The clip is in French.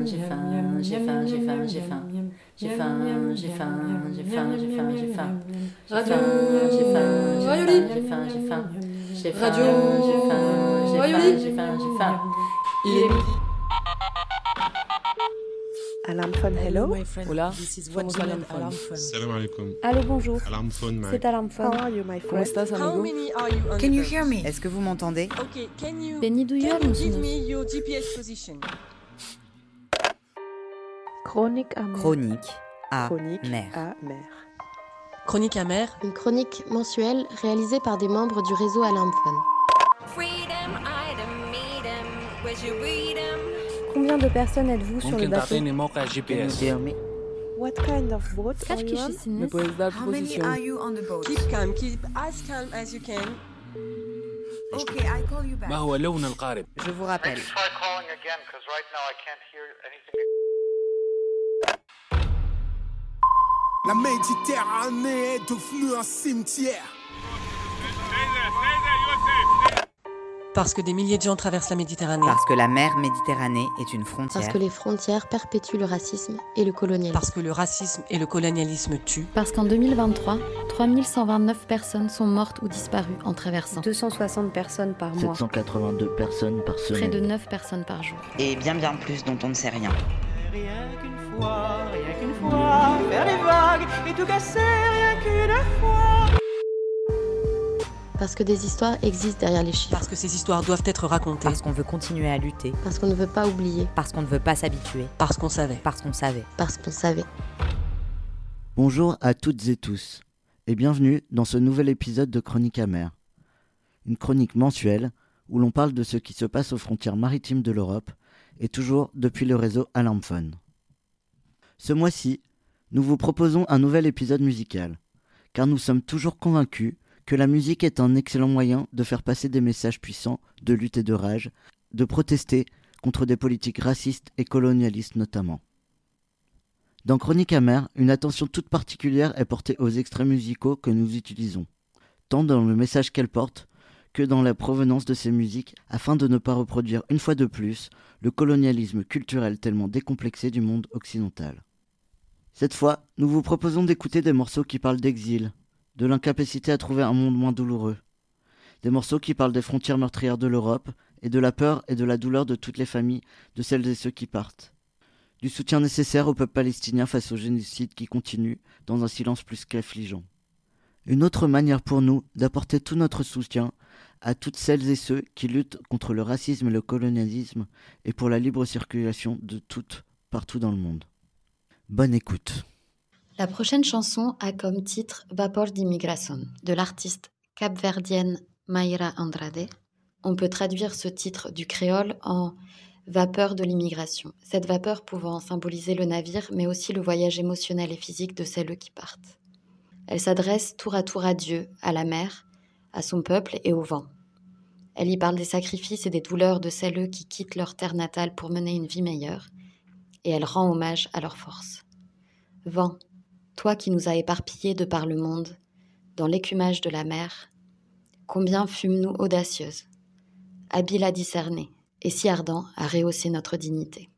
j'ai faim, j'ai faim, j'ai faim, j'ai faim. J'ai faim, j'ai faim, j'ai faim, j'ai faim, j'ai faim. Radio J'ai faim, j'ai Rayoli. faim, j'ai faim, j'ai faim. J'ai faim, Radio j'ai faim, j'ai faim, Rayoli. j'ai faim, j'ai faim. Il est midi. Alarm phone, hello. Hola. Salam alaikum. Allô, bonjour. Alarm phone, C'est Alarm How Phone. are you, my ¿Cómo friend? estás, How amigo? many are you on Can the you boat? hear me? Est-ce que vous m'entendez? Okay, Benny, do you can have you me give soon? me your GPS position? Chronique à mer. Chronique à Chronique mer. à mer. Chronique amère. Une chronique mensuelle réalisée par des membres du réseau Alarm Phone. Combien de personnes êtes-vous sur le bateau? Can you hear me? What kind of boat are Kaç you on? kişisiniz? ¿Me puedes dar tu How many posición? are you on the boat? Keep calm as you can. Okay, I call you back. Je vous rappelle. Try calling again, because right now I can't hear anything. La Méditerranée est devenue un cimetière. Parce que des milliers de gens traversent la Méditerranée. Parce que la mer Méditerranée est une frontière. Parce que les frontières perpétuent le racisme et le colonialisme. Parce que le racisme et le colonialisme tuent. Parce qu'en 2023, 3129 personnes sont mortes ou disparues en traversant. 260 personnes par mois. 782 personnes par Près semaine. de 9 personnes par jour. Et bien plus dont on ne sait rien. Rien qu'une fois, faire les vagues et tout casser, rien qu'une fois. Parce que des histoires existent derrière les chiffres. Parce que ces histoires doivent être racontées. Parce qu'on veut continuer à lutter. Parce qu'on ne veut pas oublier. Parce qu'on ne veut pas s'habituer. Parce qu'on savait. Parce qu'on savait. Parce qu'on savait. Bonjour à toutes et tous, et bienvenue dans ce nouvel épisode de Chronique à mer. Une chronique mensuelle où l'on parle de ce qui se passe aux frontières maritimes de l'Europe, et toujours depuis le réseau Alarm Phone. Ce mois-ci, nous vous proposons un nouvel épisode musical, car nous sommes toujours convaincus que la musique est un excellent moyen de faire passer des messages puissants de lutte et de rage, de protester contre des politiques racistes et colonialistes notamment. Dans Chronique à mer, une attention toute particulière est portée aux extraits musicaux que nous utilisons, tant dans le message qu'elles portent que dans la provenance de ces musiques, afin de ne pas reproduire une fois de plus le colonialisme culturel tellement décomplexé du monde occidental. Cette fois, nous vous proposons d'écouter des morceaux qui parlent d'exil, de l'incapacité à trouver un monde moins douloureux, des morceaux qui parlent des frontières meurtrières de l'Europe et de la peur et de la douleur de toutes les familles de celles et ceux qui partent, du soutien nécessaire au peuple palestinien face au génocide qui continue dans un silence plus qu'affligeant. Une autre manière pour nous d'apporter tout notre soutien à toutes celles et ceux qui luttent contre le racisme et le colonialisme et pour la libre circulation de toutes partout dans le monde. Bonne écoute. La prochaine chanson a comme titre Vapor de Migración de l'artiste capverdienne Mayra Andrade. On peut traduire ce titre du créole en vapeur de l'immigration, cette vapeur pouvant symboliser le navire mais aussi le voyage émotionnel et physique de celles qui partent. Elle s'adresse tour à Dieu, à la mer, à son peuple et au vent. Elle y parle des sacrifices et des douleurs de celles qui quittent leur terre natale pour mener une vie meilleure, et elle rend hommage à leur force. Vent, toi qui nous as éparpillés de par le monde, dans l'écumage de la mer, combien fûmes-nous audacieuses, habiles à discerner, et si ardents à rehausser notre dignité.